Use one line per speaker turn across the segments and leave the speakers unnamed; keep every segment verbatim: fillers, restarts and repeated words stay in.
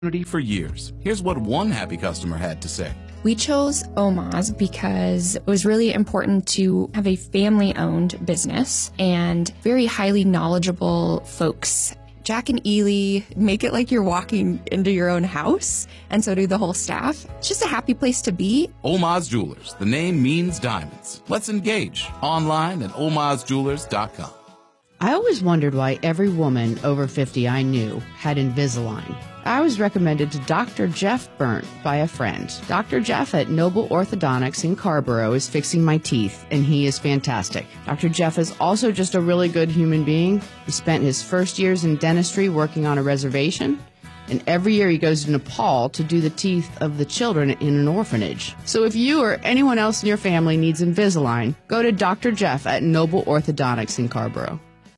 For years. Here's what one happy customer had to say.
We chose Oma's because it was really important to have a family-owned business and very highly knowledgeable folks. Jack and Ely make it like you're walking into your own house, and so do the whole staff. It's just a happy place to be.
Oma's Jewelers. The name means diamonds. Let's engage online at omas jewelers dot com.
I always wondered why every woman over fifty I knew had Invisalign. I was recommended to Doctor Jeff Burnt by a friend. Doctor Jeff at Noble Orthodontics in Carborough is fixing my teeth, and he is fantastic. Doctor Jeff is also just a really good human being. He spent his first years in dentistry working on a reservation, and every year he goes to Nepal to do the teeth of the children in an orphanage. So if you or anyone else in your family needs Invisalign, go to Doctor Jeff at Noble Orthodontics in Carborough.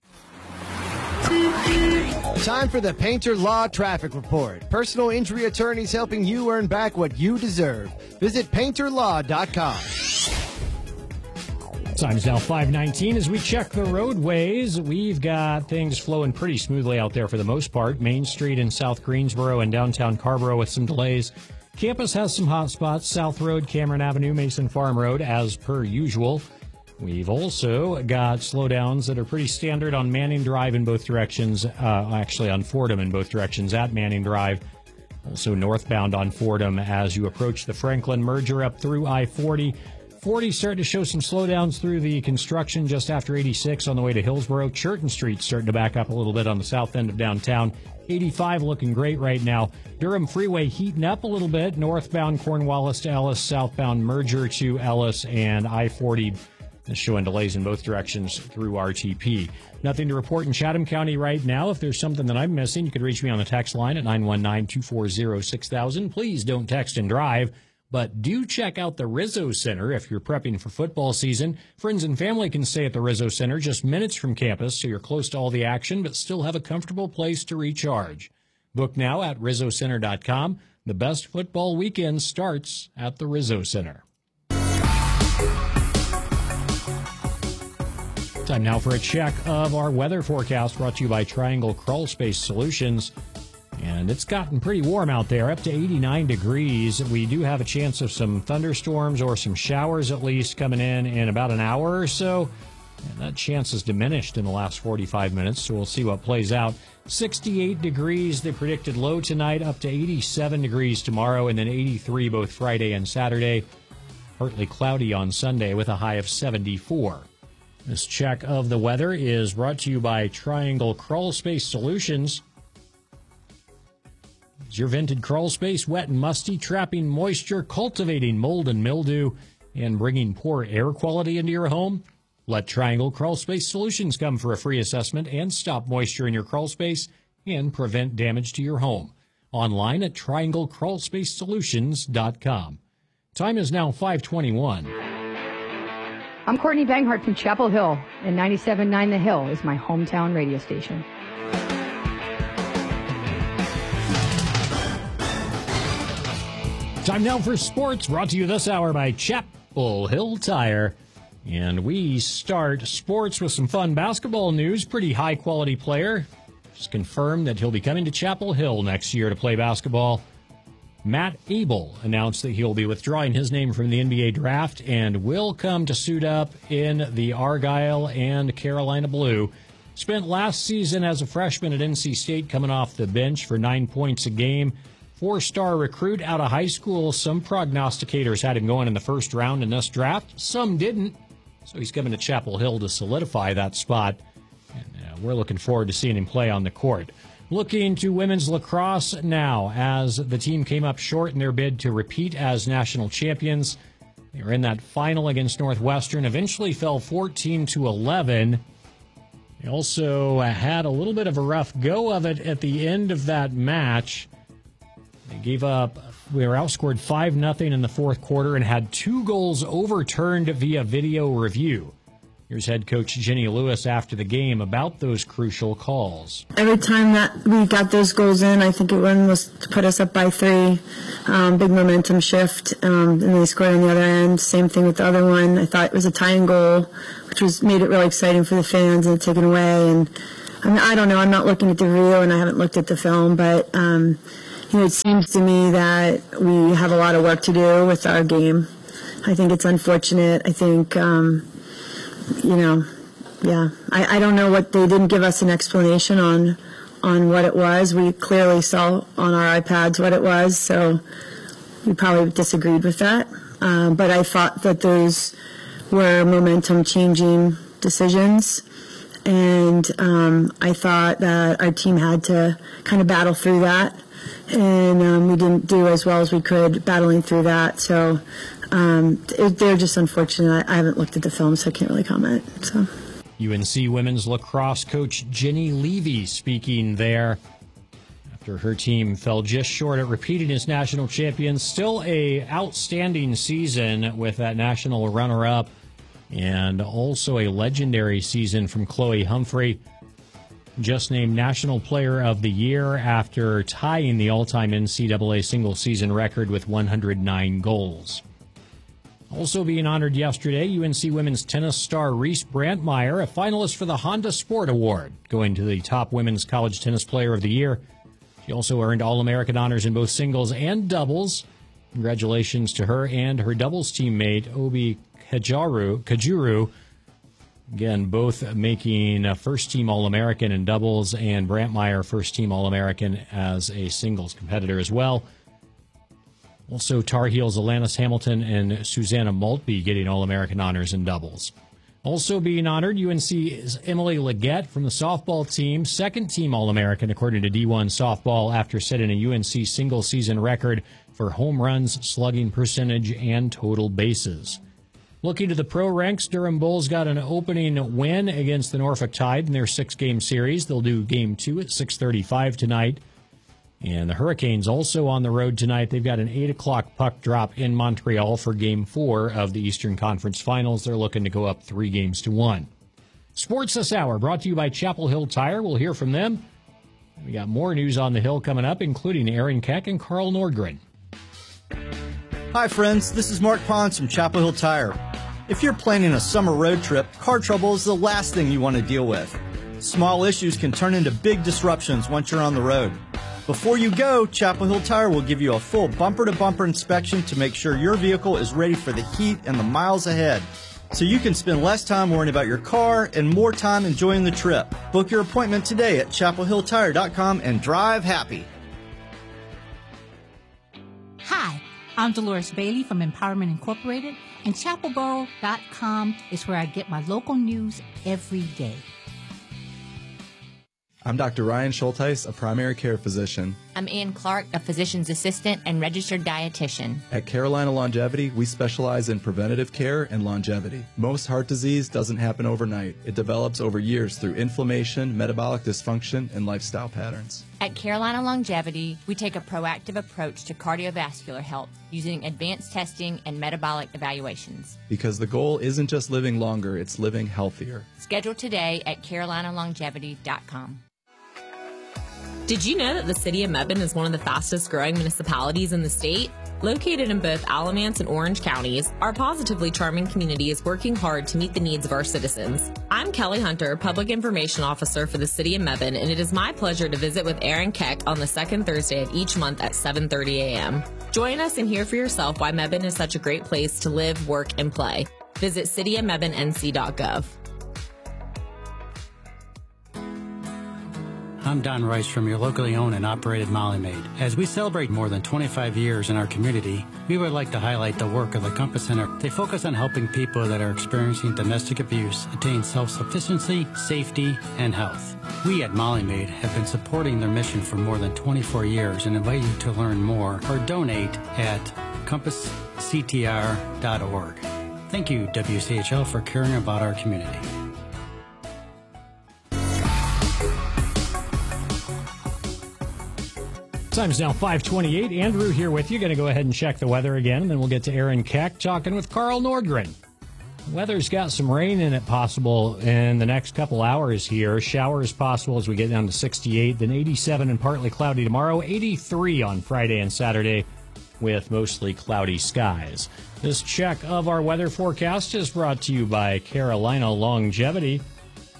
Time for the Painter Law Traffic Report. Personal injury attorneys helping you earn back what you deserve. Visit painter law dot com.
Time's now five nineteen as we check the roadways. We've got things flowing pretty smoothly out there for the most part. Main Street in South Greensboro and downtown Carborough with some delays. Campus has some hot spots. South Road, Cameron Avenue, Mason Farm Road, as per usual. We've also got slowdowns that are pretty standard on Manning Drive in both directions, uh, actually on Fordham in both directions at Manning Drive. Also northbound on Fordham as you approach the Franklin merger up through I forty. forty starting to show some slowdowns through the construction just after eighty-six on the way to Hillsborough. Churton Street starting to back up a little bit on the south end of downtown. eighty-five looking great right now. Durham Freeway heating up a little bit. Northbound Cornwallis to Ellis, southbound merger to Ellis, and I forty is showing delays in both directions through R T P. Nothing to report in Chatham County right now. If there's something that I'm missing, you could reach me on the text line at nine one nine, two four zero, six thousand. Please don't text and drive, but do check out the Rizzo Center if you're prepping for football season. Friends and family can stay at the Rizzo Center just minutes from campus, so you're close to all the action, but still have a comfortable place to recharge. Book now at rizzo center dot com. The best football weekend starts at the Rizzo Center. Time now for a check of our weather forecast brought to you by Triangle Crawl Space Solutions. And it's gotten pretty warm out there, up to eighty-nine degrees. We do have a chance of some thunderstorms or some showers at least coming in in about an hour or so. And that chance has diminished in the last forty-five minutes, so we'll see what plays out. sixty-eight degrees, the predicted low tonight, up to eighty-seven degrees tomorrow, and then eighty-three both Friday and Saturday. Partly cloudy on Sunday with a high of seventy-four. This check of the weather is brought to you by Triangle Crawl Space Solutions. Is your vented crawl space wet and musty, trapping moisture, cultivating mold and mildew, and bringing poor air quality into your home? Let Triangle Crawl Space Solutions come for a free assessment and stop moisture in your crawl space and prevent damage to your home. Online at triangle crawl space solutions dot com. Time is now five twenty-one.
I'm Courtney Banghart from Chapel Hill, and ninety-seven point nine The Hill is my hometown radio station.
Time now for sports, brought to you this hour by Chapel Hill Tire. And we start sports with some fun basketball news. Pretty high-quality player. Just confirmed that he'll be coming to Chapel Hill next year to play basketball. Matt Abel announced that he'll be withdrawing his name from the N B A draft and will come to suit up in the Argyle and Carolina Blue. Spent last season as a freshman at N C State coming off the bench for nine points a game. Four-star recruit out of high school. Some prognosticators had him going in the first round in this draft. Some didn't. So he's coming to Chapel Hill to solidify that spot. And uh, we're looking forward to seeing him play on the court. Looking to women's lacrosse now, as the team came up short in their bid to repeat as national champions. They were in that final against Northwestern, eventually fell fourteen to eleven. They also had a little bit of a rough go of it at the end of that match. They gave up, we were outscored five nothing in the fourth quarter and had two goals overturned via video review. Here's head coach Jenny Lewis after the game about those crucial calls.
Every time that we got those goals in, I think it was to put us up by three. Um, big momentum shift, um, and they scored on the other end. Same thing with the other one. I thought it was a tying goal, which was made it really exciting for the fans and taken away. And I mean, I don't know. I'm not looking at the video, and I haven't looked at the film, but um, you know, it seems to me that we have a lot of work to do with our game. I think it's unfortunate. I think, um, you know, yeah, I, I don't know what, they didn't give us an explanation on on what it was. We clearly saw on our iPads what it was, so we probably disagreed with that. Uh, but I thought that those were momentum-changing decisions, and um, I thought that our team had to kind of battle through that, and um, we didn't do as well as we could battling through that. So um, it, they're just unfortunate. I, I haven't looked at the film, so I can't really comment. So.
U N C women's lacrosse coach Jenny Levy speaking there after her team fell just short at repeating as national champions. Still a outstanding season with that national runner-up, and also a legendary season from Chloe Humphrey, just named National Player of the Year after tying the all-time N C double A single-season record with one hundred nine goals. Also being honored yesterday, U N C women's tennis star Reese Brantmeyer, a finalist for the Honda Sport Award, going to the top women's college tennis player of the year. She also earned All-American honors in both singles and doubles. Congratulations to her and her doubles teammate, Obi Kajuru. Kajuru. Again, both making a first-team All-American in doubles, and Brantmeyer first-team All-American as a singles competitor as well. Also, Tar Heels Alanis Hamilton and Susanna Maltby getting All-American honors in doubles. Also being honored, U N C's Emily Leggett from the softball team, second-team All-American according to D one Softball after setting a U N C single-season record for home runs, slugging percentage, and total bases. Looking to the pro ranks, Durham Bulls got an opening win against the Norfolk Tide in their six-game series. They'll do game two at six thirty-five tonight. And the Hurricanes also on the road tonight. They've got an eight o'clock puck drop in Montreal for Game four of the Eastern Conference Finals. They're looking to go up three games to one. Sports This Hour brought to you by Chapel Hill Tire. We'll hear from them. We got more news on the Hill coming up, including Aaron Keck and Carl Nordgren.
Hi, friends. This is Mark Pons from Chapel Hill Tire. If you're planning a summer road trip, car trouble is the last thing you want to deal with. Small issues can turn into big disruptions once you're on the road. Before you go, Chapel Hill Tire will give you a full bumper-to-bumper inspection to make sure your vehicle is ready for the heat and the miles ahead, so you can spend less time worrying about your car and more time enjoying the trip. Book your appointment today at chapel hill tire dot com and drive happy.
Hi, I'm Dolores Bailey from Empowerment Incorporated, and chapel borough dot com is where I get my local news every day.
I'm Doctor Ryan Schulteis, a primary care physician.
I'm Ann Clark, a physician's assistant and registered dietitian.
At Carolina Longevity, we specialize in preventative care and longevity. Most heart disease doesn't happen overnight. It develops over years through inflammation, metabolic dysfunction, and lifestyle patterns.
At Carolina Longevity, we take a proactive approach to cardiovascular health using advanced testing and metabolic evaluations.
Because the goal isn't just living longer, it's living healthier.
Schedule today at carolina longevity dot com.
Did you know that the city of Mebane is one of the fastest growing municipalities in the state? Located in both Alamance and Orange counties, our positively charming community is working hard to meet the needs of our citizens. I'm Kelly Hunter, Public Information Officer for the city of Mebane, and it is my pleasure to visit with Aaron Keck on the second Thursday of each month at seven thirty a.m. Join us and hear for yourself why Mebane is such a great place to live, work, and play. Visit city of mebane n c dot gov.
I'm Don Rice from your locally owned and operated Molly Maid. As we celebrate more than twenty-five years in our community, we would like to highlight the work of the Compass Center. They focus on helping people that are experiencing domestic abuse attain self-sufficiency, safety, and health. We at Molly Maid have been supporting their mission for more than twenty-four years and invite you to learn more or donate at compass c t r dot org. Thank you, W C H L, for caring about our community.
Time's now five twenty-eight. Andrew here with you. Going to go ahead and check the weather again, and then we'll get to Aaron Keck talking with Carl Nordgren. Weather's got some rain in it possible in the next couple hours here. Showers possible as we get down to sixty-eight, then eighty-seven and partly cloudy tomorrow, eighty-three on Friday and Saturday with mostly cloudy skies. This check of our weather forecast is brought to you by Carolina Longevity.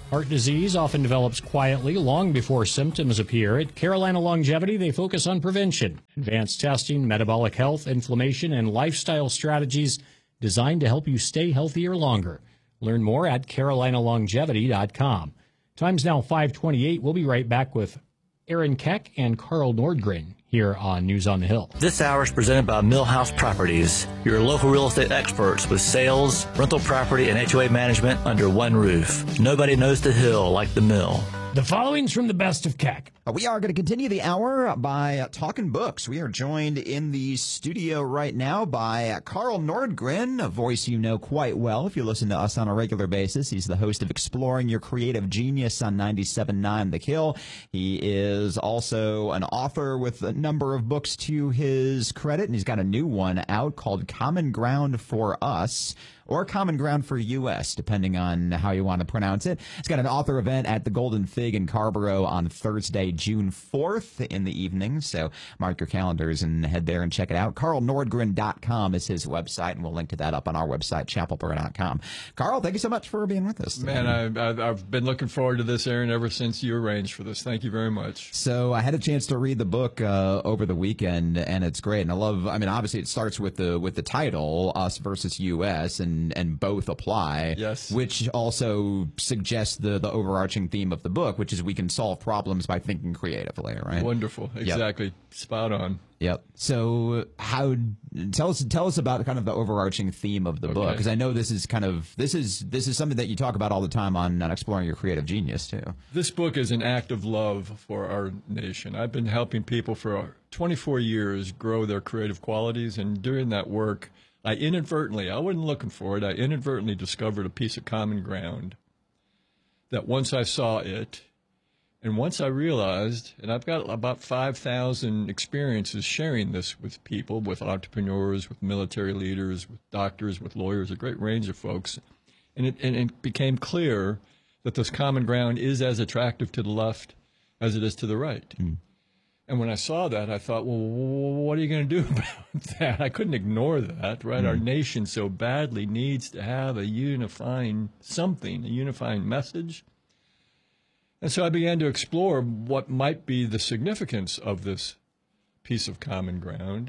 Heart disease often develops quietly long before symptoms appear. At Carolina Longevity, they focus on prevention, advanced testing, metabolic health, inflammation, and lifestyle strategies designed to help you stay healthier longer. Learn more at carolina longevity dot com. Time's now five twenty-eight. We'll be right back with Aaron Keck and Carl Nordgren here on News on the Hill.
This hour is presented by Millhouse Properties, your local real estate experts with sales, rental property, and H O A management under one roof. Nobody knows the Hill like the Mill.
The following's from the Best of Keck.
We are going to continue the hour by uh, talking books. We are joined in the studio right now by uh, Carl Nordgren, a voice you know quite well if you listen to us on a regular basis. He's the host of Exploring Your Creative Genius on ninety-seven point nine The Hill. He is also an author with a number of books to his credit, and he's got a new one out called Common Ground for Us, or Common Ground for U S, depending on how you want to pronounce it. It's got an author event at the Golden Fig in Carrboro on Thursday, June fourth in the evening. So mark your calendars and head there and check it out. carl nordgren dot com is his website, and we'll link to that up on our website, chapel boro dot com. Carl, thank you so much for being with us today.
Man, I, I've been looking forward to this, Aaron, ever since you arranged for this. Thank you very much.
So I had a chance to read the book uh, over the weekend, and it's great. And I love, I mean, obviously it starts with the with the title, Us versus U S, and and both apply.
Yes.
Which also suggests the the overarching theme of the book, which is we can solve problems by thinking creatively, right?
Wonderful. Exactly.
Yep.
Spot on.
Yep. So how tell us tell us about kind of the overarching theme of the
Okay.
book, because I know this is kind of this is this is something that you talk about all the time on, on Exploring Your Creative Genius too.
This book is an act of love for our nation. I've been helping people for twenty-four years grow their creative qualities, and during that work, I inadvertently, I wasn't looking for it, I inadvertently discovered a piece of common ground that once I saw it, and once I realized, and I've got about five thousand experiences sharing this with people, with entrepreneurs, with military leaders, with doctors, with lawyers, a great range of folks, and it, and it became clear that this common ground is as attractive to the left as it is to the right.
Mm.
And when I saw that, I thought, well, what are you going to do about that? I couldn't ignore that, right?
Mm.
Our nation so badly needs to have a unifying something, a unifying message. And so I began to explore what might be the significance of this piece of common ground.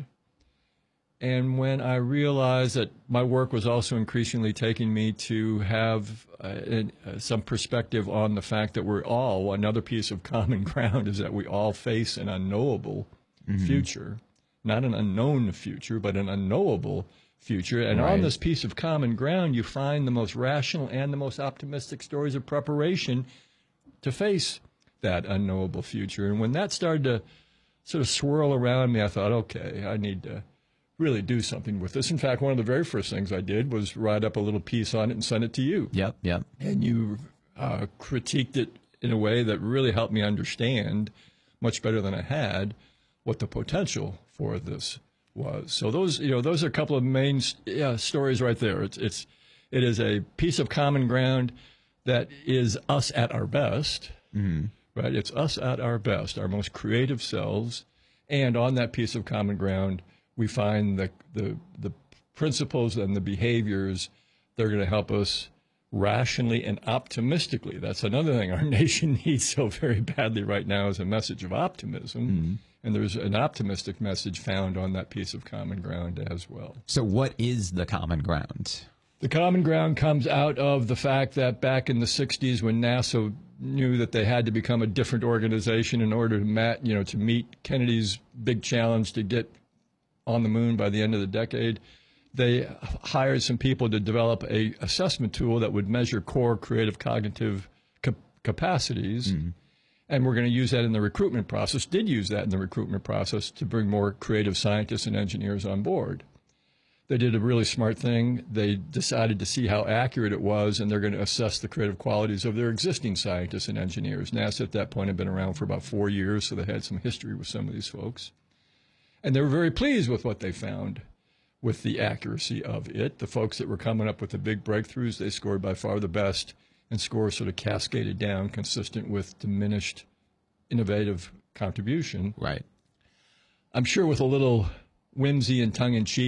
And when I realized that my work was also increasingly taking me to have uh, uh, some perspective on the fact that we're all, another piece of common ground is that we all face an unknowable mm-hmm. future, not an unknown future, but an unknowable future. And right. on this piece of common ground, you find the most rational and the most optimistic stories of preparation to face that unknowable future. And when that started to sort of swirl around me, I thought, okay, I need to really do something with this. In fact, one of the very first things I did was write up a little piece on it and send it to you.
Yep, yep.
And you uh, critiqued it in a way that really helped me understand, much better than I had, what the potential for this was. So those, you know, those are a couple of main yeah, stories right there. It's, it's, it is a piece of common ground that is us at our best, mm-hmm. right? It's us at our best, our most creative selves. And on that piece of common ground, we find the, the, the principles and the behaviors that are going to help us rationally and optimistically. That's another thing our nation needs so very badly right now, is a message of optimism. Mm-hmm. And there's an optimistic message found on that piece of common ground as well.
So what is the common ground?
The common ground comes out of the fact that back in the sixties, when NASA knew that they had to become a different organization in order to, mat, you know, to meet Kennedy's big challenge to get on the moon by the end of the decade, they hired some people to develop a assessment tool that would measure core creative cognitive cap- capacities. Mm-hmm. And we're going to use that in the recruitment process, did use that in the recruitment process to bring more creative scientists and engineers on board. They did a really smart thing. They decided to see how accurate it was, and they're going to assess the creative qualities of their existing scientists and engineers. NASA at that point had been around for about four years, so they had some history with some of these folks. And they were very pleased with what they found with the accuracy of it. The folks that were coming up with the big breakthroughs, they scored by far the best, and scores sort of cascaded down consistent with diminished innovative contribution.
Right.
I'm sure with a little whimsy and tongue-in-cheek,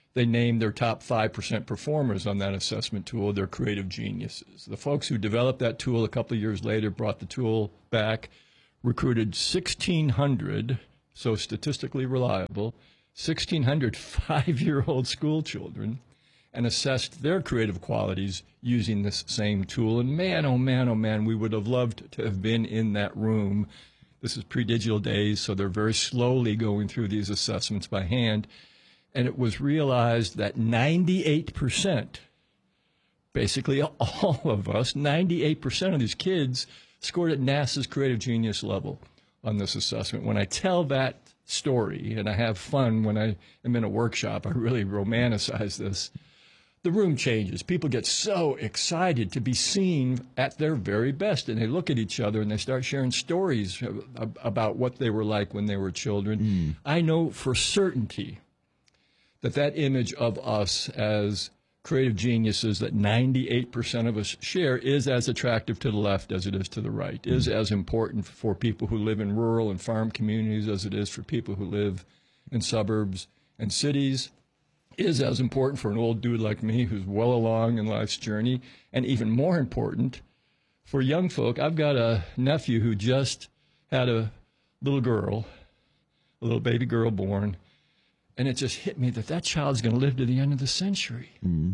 they named their top five percent performers on that assessment tool their creative geniuses. The folks who developed that tool a couple of years later brought the tool back, recruited sixteen hundred, so statistically reliable, sixteen hundred five-year-old school children, and assessed their creative qualities using this same tool. And man, oh man, oh man, we would have loved to have been in that room. This is pre-digital days, so they're very slowly going through these assessments by hand. And it was realized that ninety-eight percent, basically all of us, ninety-eight percent of these kids scored at NASA's creative genius level on this assessment. When I tell that story, and I have fun when I am in a workshop, I really romanticize this, the room changes. People get so excited to be seen at their very best, and they look at each other and they start sharing stories about what they were like when they were children. Mm. I know for certainty that that image of us as creative geniuses that ninety-eight percent of us share is as attractive to the left as it is to the right, mm. is as important for people who live in rural and farm communities as it is for people who live in suburbs and cities, is as important for an old dude like me who's well along in life's journey, and even more important for young folk. I've got a nephew who just had a little girl, a little baby girl born, and it just hit me that that child's going to live to the end of the century. Mm.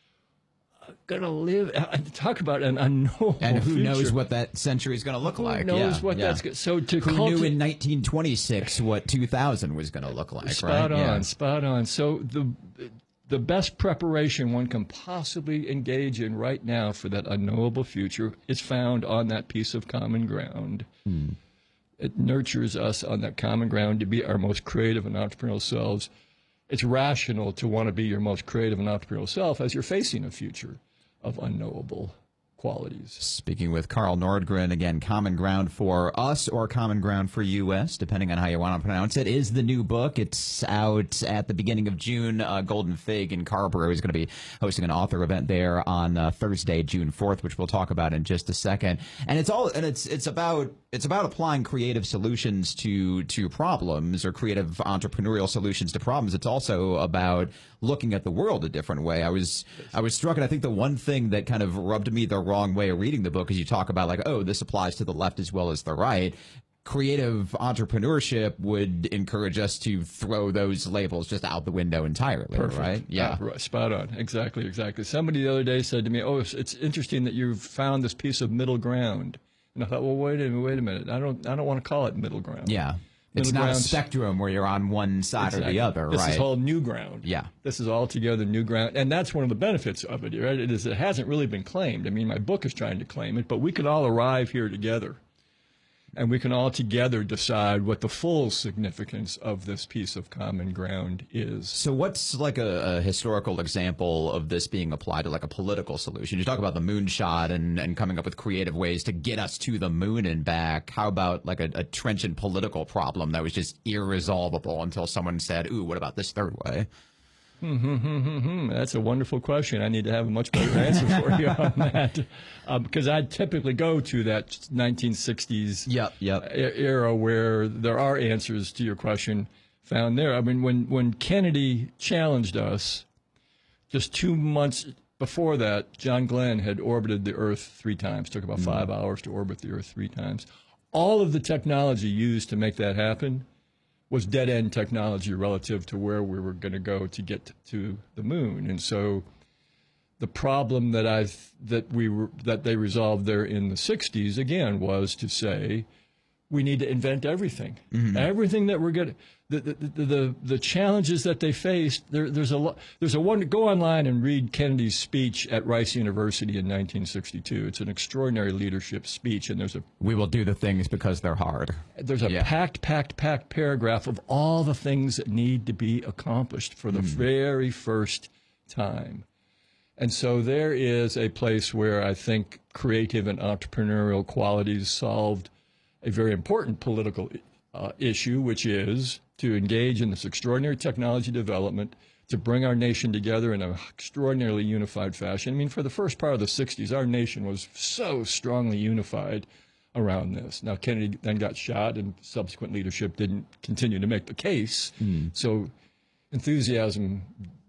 Going to live, talk about an unknown
And who
future.
knows what that century is going to look
who
like.
Who knows
yeah,
what
yeah.
that's going to, so to
Who
culti-
knew in nineteen twenty-six what two thousand was going to look like,
Spot
right?
on,
yeah.
spot on. So the the best preparation one can possibly engage in right now for that unknowable future is found on that piece of common ground. Mm. It nurtures us on that common ground to be our most creative and entrepreneurial selves. It's rational to want to be your most creative and entrepreneurial self as you're facing a future of unknowable qualities.
Speaking with Carl Nordgren, again, Common Ground for Us or Common Ground for U S, depending on how you want to pronounce it, is the new book. It's out at the beginning of June. Uh, Golden Fig in Carrboro is going to be hosting an author event there on uh, Thursday, June fourth, which we'll talk about in just a second. And it's all, and it's it's about it's about applying creative solutions to to problems, or creative entrepreneurial solutions to problems. It's also about looking at the world a different way. I was I was struck, and I think the one thing that kind of rubbed me the wrong way of reading the book is you talk about, like, oh, this applies to the left as well as the right. Creative entrepreneurship would encourage us to throw those labels just out the window entirely.
Perfect.
Right? Yeah.
Uh, right. Spot on. Exactly, exactly. Somebody the other day said to me, oh, it's, it's interesting that you've found this piece of middle ground. And I thought, well, wait a minute, wait a minute. I don't, I don't want to call it middle ground.
Yeah. It's not a spectrum where you're on one side exactly. or the other,
this
right?
This is all new ground.
Yeah.
This is altogether new ground. And that's one of the benefits of it, right? It is it hasn't really been claimed. I mean, my book is trying to claim it, but we can all arrive here together. And we can all together decide what the full significance of this piece of common ground is.
So what's like a, a historical example of this being applied to like a political solution? You talk about the moonshot and, and coming up with creative ways to get us to the moon and back. How about like a, a trenchant political problem that was just irresolvable until someone said, ooh, what about this third way?
Mm-hmm. That's a wonderful question. I need to have a much better answer for you on that, uh, because I typically go to that nineteen sixties
yep, yep.
era where there are answers to your question found there. I mean, when, when Kennedy challenged us, just two months before that, John Glenn had orbited the Earth three times. Took about mm-hmm. five hours to orbit the Earth three times. All of the technology used to make that happen was dead-end technology relative to where we were going to go to get to the moon. And so the problem that I that we were that they resolved there in the sixties again was to say we need to invent everything, mm-hmm. everything that we're going to. The, the the the the challenges that they faced. There, there's a there's a one. Go online and read Kennedy's speech at Rice University in nineteen sixty-two. It's an extraordinary leadership speech, and there's a
we will do the things because they're hard.
There's a yeah. packed, packed, packed paragraph of all the things that need to be accomplished for the mm. very first time. And so there is a place where I think creative and entrepreneurial qualities solved a very important political uh, issue, which is to engage in this extraordinary technology development to bring our nation together in an extraordinarily unified fashion. I mean, for the first part of the sixties, our nation was so strongly unified around this. Now, Kennedy then got shot, and subsequent leadership didn't continue to make the case. Mm. So enthusiasm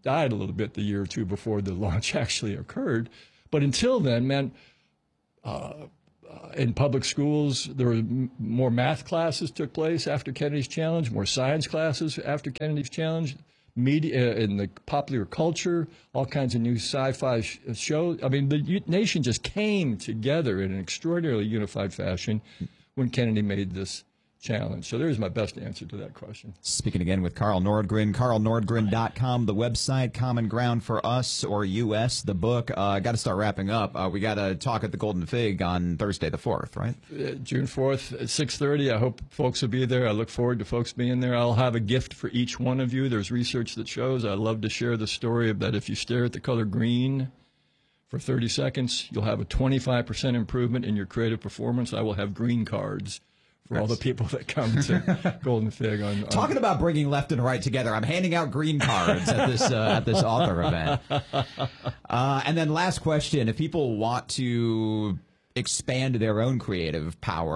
died a little bit the year or two before the launch actually occurred. But until then, man, uh, uh, in public schools, there were m- more math classes took place after Kennedy's Challenge, more science classes after Kennedy's Challenge. Media in the popular culture, all kinds of new sci-fi sh- shows. I mean, the u- nation just came together in an extraordinarily unified fashion when Kennedy made this challenge. So there's my best answer to that question.
Speaking again with Carl Nordgren, carl nordgren dot com, the website, Common Ground for Us or U S, the book. Uh, got to start wrapping up. Uh, we got to talk at the Golden Fig on Thursday the fourth, right?
Uh, June fourth at six thirty. I hope folks will be there. I look forward to folks being there. I'll have a gift for each one of you. There's research that shows I love to share the story of that if you stare at the color green for thirty seconds, you'll have a twenty-five percent improvement in your creative performance. I will have green cards for all the people that come to Golden Fig. On, on
Talking about bringing left and right together, I'm handing out green cards at this uh, at this author event. Uh, and then last question: if people want to expand their own creative power,